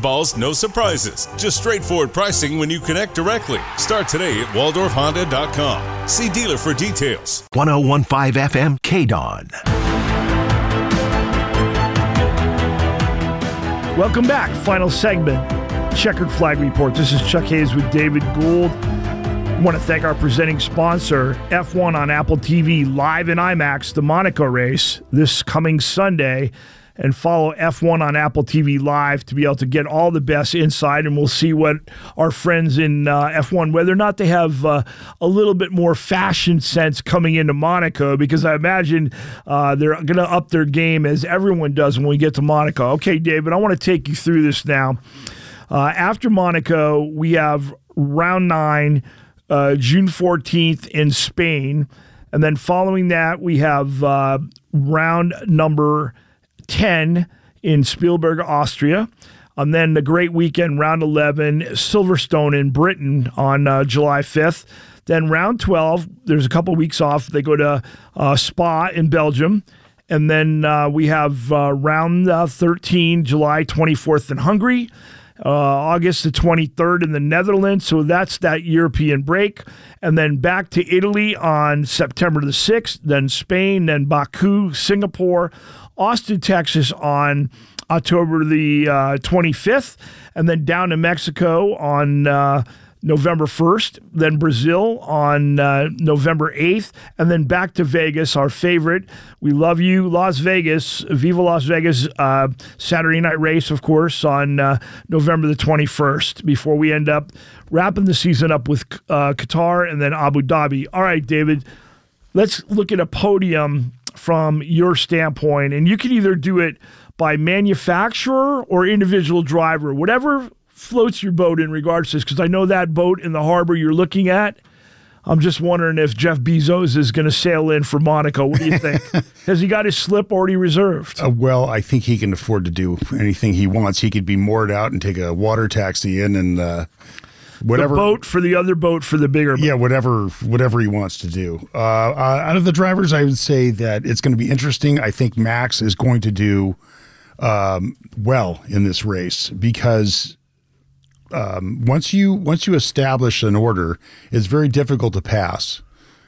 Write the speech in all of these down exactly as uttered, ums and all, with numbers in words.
curveballs, no surprises. Just straightforward pricing when you connect directly. Start today at waldorf honda dot com. See dealer for details. one oh one point five F M K D O N. Welcome back. Final segment, Checkered Flag Report. This is Chuck Hayes with David Gould. I want to thank our presenting sponsor, F one on Apple T V, live in IMAX, the Monaco race this coming Sunday. And follow F one on Apple T V Live to be able to get all the best insight, and we'll see what our friends in uh, F one, whether or not they have uh, a little bit more fashion sense coming into Monaco, because I imagine uh, they're going to up their game as everyone does when we get to Monaco. Okay, David, I want to take you through this now. Uh, after Monaco, we have round nine, uh, June fourteenth in Spain, and then following that, we have uh, round number ten in Spielberg, Austria. And then the great weekend, round eleven, Silverstone in Britain on uh, July fifth. Then round twelve, there's a couple weeks off. They go to uh, Spa in Belgium. And then uh, we have uh, round uh, thirteen, July twenty-fourth in Hungary. Uh, August the twenty-third in the Netherlands. So that's that European break. And then back to Italy on September the sixth. Then Spain, then Baku, Singapore, Austin, Texas on October the uh, twenty-fifth, and then down to Mexico on uh, November first, then Brazil on uh, November eighth, and then back to Vegas, our favorite. We love you, Las Vegas. Viva Las Vegas, uh, Saturday night race, of course, on uh, November the twenty-first, before we end up wrapping the season up with uh, Qatar and then Abu Dhabi. All right, David, let's look at a podium from your standpoint, and you can either do it by manufacturer or individual driver, whatever floats your boat in regards to this, because I know that boat in the harbor you're looking at, I'm just wondering if Jeff Bezos is going to sail in for Monaco. What do you think? Has he got his slip already reserved? Uh, well, I think he can afford to do anything he wants. He could be moored out and take a water taxi in and uh, whatever. The boat for the other boat for the bigger boat. Yeah, whatever whatever he wants to do. Uh, uh, out of the drivers, I would say that it's going to be interesting. I think Max is going to do um, well in this race, because um, once you once you establish an order, it's very difficult to pass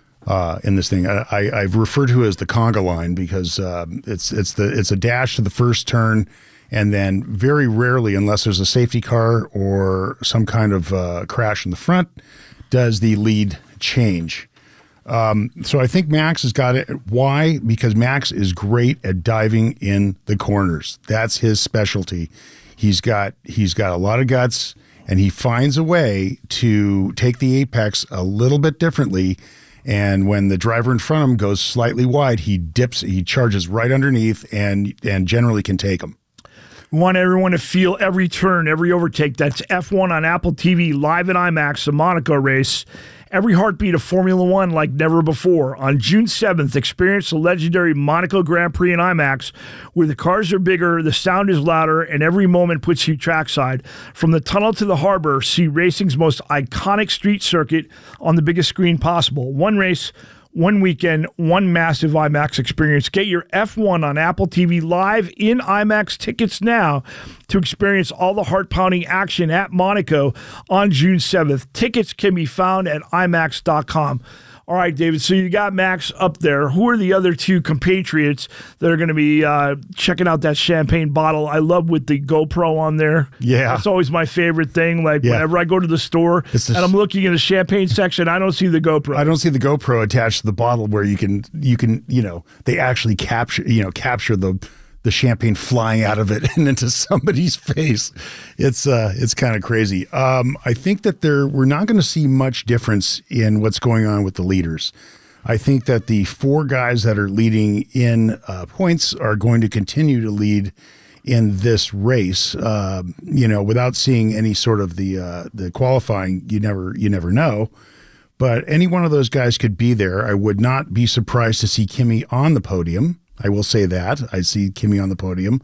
uh, in this thing. I, I, I've referred to it as the conga line, because um, it's it's the it's a dash to the first turn. And then very rarely, unless there's a safety car or some kind of uh, crash in the front, does the lead change. Um, so I think Max has got it. Why? Because Max is great at diving in the corners. That's his specialty. He's got he's got a lot of guts, and he finds a way to take the apex a little bit differently. And when the driver in front of him goes slightly wide, he dips, he charges right underneath, and and generally can take him. We want everyone to feel every turn, every overtake. That's F one on Apple T V, live in IMAX, the Monaco race. Every heartbeat of Formula One like never before. On June seventh, experience the legendary Monaco Grand Prix in IMAX, where the cars are bigger, the sound is louder, and every moment puts you trackside. From the tunnel to the harbor, see racing's most iconic street circuit on the biggest screen possible. One race, one weekend, one massive IMAX experience. Get your F one on Apple T V live in IMAX tickets now to experience all the heart-pounding action at Monaco on June seventh. Tickets can be found at I max dot com. All right, David, so you got Max up there. Who are the other two compatriots that are going to be uh, checking out that champagne bottle? I love with the GoPro on there. Yeah. That's always my favorite thing. Like, yeah. Whenever I go to the store the and I'm looking in the champagne section, I don't see the GoPro. I don't see the GoPro attached to the bottle where you can, you can, you know, they actually capture, you know, capture the the champagne flying out of it and into somebody's face. It's uh, it's kind of crazy. Um, I think that there we're not going to see much difference in what's going on with the leaders. I think that the four guys that are leading in uh, points are going to continue to lead in this race. Uh, you know, without seeing any sort of the uh, the qualifying, you never you never know. But any one of those guys could be there. I would not be surprised to see Kimi on the podium. I will say that. I see Kimi on the podium.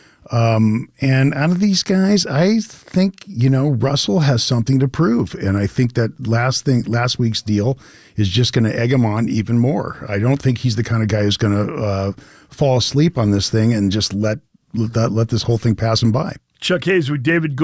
Um, and out of these guys, I think, you know, Russell has something to prove. And I think that last thing, last week's deal is just going to egg him on even more. I don't think he's the kind of guy who's going to uh, fall asleep on this thing and just let, let, let this whole thing pass him by. Chuck Hayes with David Gould.